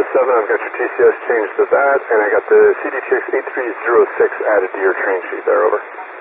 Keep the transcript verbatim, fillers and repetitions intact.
seven, I've got your T C S changed to that, and I got the C D T X eight three zero six added to your train sheet there, over.